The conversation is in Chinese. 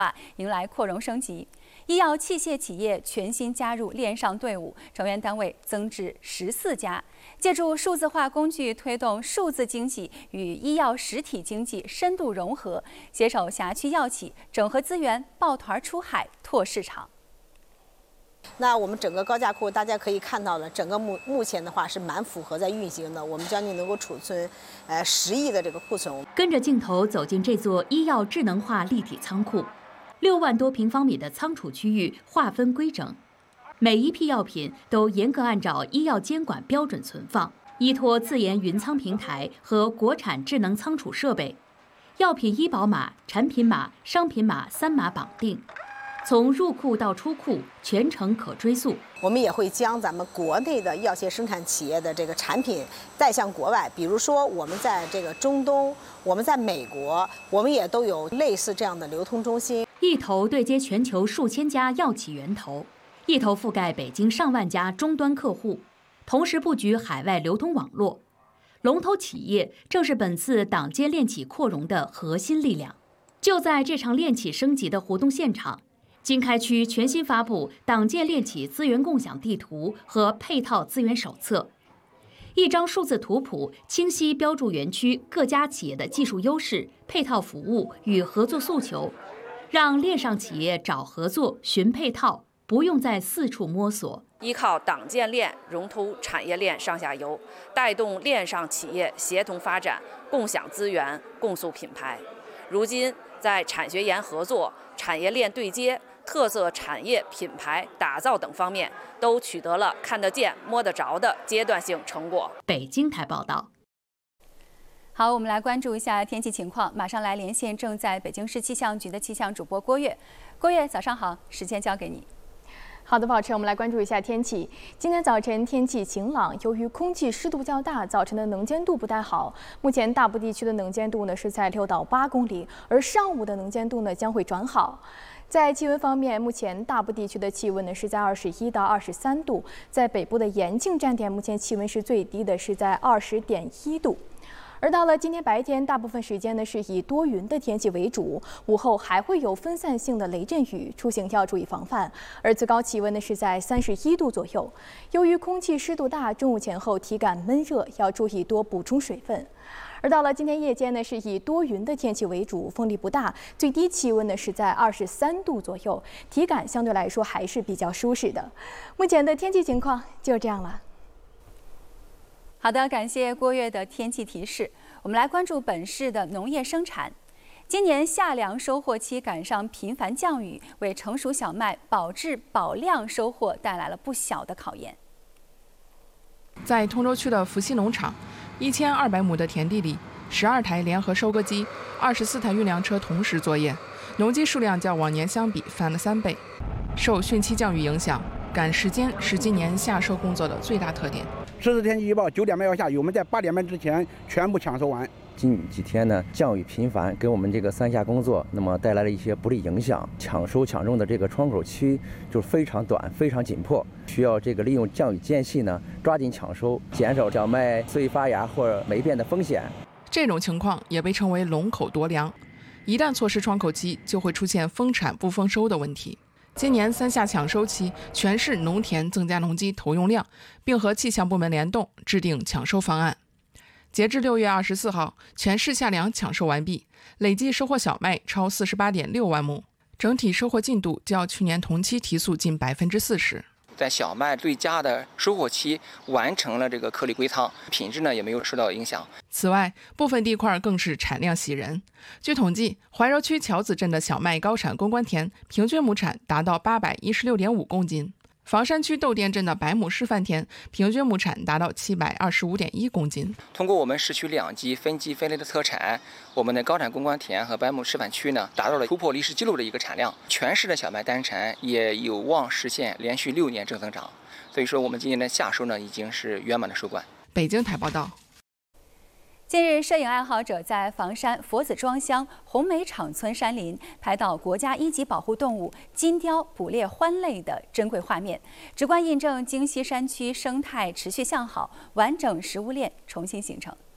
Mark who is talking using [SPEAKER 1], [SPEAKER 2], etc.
[SPEAKER 1] 迎来扩容升级。医药器械企业全新加入链上队伍，成员单位增至14家。借助数字化工具，推动数字经济与医药实体经济深度融合，携手辖区药企，整合资源，抱团出海，拓市场。
[SPEAKER 2] 那我们整个高价库，大家可以看到了，整个目前的话是蛮符合在运行的，我们将近能够储存10亿的这个库存。
[SPEAKER 3] 跟着镜头走进这座医药智能化立体仓库，6万多平方米的仓储区域划分规整，每一批药品都严格按照医药监管标准存放，依托自研云仓平台和国产智能仓储设备，药品医保码、产品码、商品码3码绑定。 从入库到出库，全程可追溯。
[SPEAKER 2] 我们也会将咱们国内的药械生产企业的这个产品带向国外，比如说我们在这个中东，我们在美国，我们也都有类似这样的流通中心。
[SPEAKER 3] 一头对接全球数千家药企源头，一头覆盖北京上万家终端客户，同时布局海外流通网络。龙头企业正是本次党建链企扩容的核心力量。就在这场链企升级的活动现场。 经开区全新发布党建链企资源共享地图和配套资源手册，一张数字图谱清晰标注园区各家企业的技术优势、配套服务与合作诉求，让链上企业找合作、寻配套，不用再四处摸索。
[SPEAKER 4] 依靠党建链融通产业链上下游，带动链上企业协同发展、共享资源、共塑品牌。如今，在产学研合作、产业链对接。 特色产业品牌打造等方面，都取得了看得见、摸得着的阶段性成果。
[SPEAKER 3] 北京台报道。
[SPEAKER 1] 好，我们来关注一下天气情况。马上来连线正在北京市气象局的气象主播郭跃。郭跃，早上好，时间交给你。
[SPEAKER 5] 好的，宝晨，我们来关注一下天气。今天早晨天气晴朗，由于空气湿度较大，早晨的能见度不太好。目前大部地区的能见度呢是在6到8公里，而上午的能见度呢将会转好。 在气温方面，目前大部地区的气温呢是在21到23度，在北部的延庆站点，目前气温是最低的，是在20.1度。而到了今天白天，大部分时间呢是以多云的天气为主，午后还会有分散性的雷阵雨，出行要注意防范。而最高气温呢是在31度左右。由于空气湿度大，中午前后体感闷热，要注意多补充水分。 而到了今天夜间呢，是以多云的天气为主，风力不大，最低气温呢是在23度左右，体感相对来说还是比较舒适的。目前的天气情况就是这样了。
[SPEAKER 1] 好的，感谢郭跃的天气提示。我们来关注本市的农业生产。今年夏粮收获期赶上频繁降雨，为成熟小麦保质保量收获带来了不小的考验。
[SPEAKER 6] 在通州区的伏羲农场。 1200亩的田地里，12台联合收割机、24台运粮车同时作业，农机数量较往年相比翻了3倍。受汛期降雨影响，赶时间是今年夏收工作的最大特点。
[SPEAKER 7] 实时天气预报9点半要下雨，我们在8点半之前全部抢收完。
[SPEAKER 8] 近几天呢，降雨频繁，给我们这个3夏工作那么带来了一些不利影响。抢收抢种的这个窗口期就非常短，非常紧迫，需要这个利用降雨间隙呢，抓紧抢收，减少小麦碎发芽或霉变的风险。
[SPEAKER 6] 这种情况也被称为龙口夺粮，一旦错失窗口期，就会出现丰产不丰收的问题。今年3夏抢收期，全市农田增加农机投用量，并和气象部门联动制定抢收方案。 截至6月24号，全市夏粮抢收完毕，累计收获小麦超48.6万亩，整体收获进度较去年同期提速近40%。
[SPEAKER 9] 在小麦最佳的收获期完成了这个颗粒归仓，品质呢也没有受到影响。
[SPEAKER 6] 此外，部分地块更是产量喜人。据统计，怀柔区桥子镇的小麦高产攻关田平均亩产达到816.5公斤。 房山区窦店镇的100亩示范田，平均亩产达到725.1公斤。
[SPEAKER 9] 通过我们市区2级分级分类的特产，我们的高产攻关田和100亩示范区呢，达到了突破历史记录的一个产量。全市的小麦单产也有望实现连续6年正增长。所以说，我们今年的夏收呢，已经是圆满的收官。
[SPEAKER 6] 北京台报道。
[SPEAKER 1] 近日，摄影爱好者在房山佛子庄乡红梅场村山林拍到国家1级保护动物金雕捕猎欢类的珍贵画面，直观印证京西山区生态持续向好，完整食物链重新形成。